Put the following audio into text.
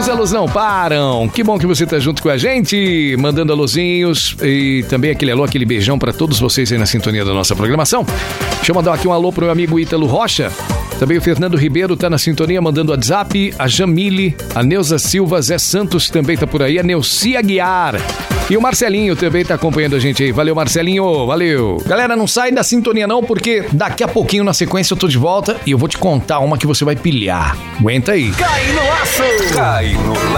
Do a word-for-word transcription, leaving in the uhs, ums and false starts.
Os alôs não param. Que bom que você tá junto com a gente, mandando alôzinhos e também aquele alô, aquele beijão pra todos vocês aí na sintonia da nossa programação. Deixa eu mandar aqui um alô pro meu amigo Ítalo Rocha. Também o Fernando Ribeiro tá na sintonia, mandando WhatsApp. A Jamile, a Neuza Silva, Zé Santos também tá por aí. A Neucia Guiar. E o Marcelinho também tá acompanhando a gente aí. Valeu, Marcelinho. Valeu. Galera, não sai da sintonia não, porque daqui a pouquinho na sequência eu tô de volta e eu vou te contar uma que você vai pilhar. Aguenta aí. Cai no laço! Cai no laço!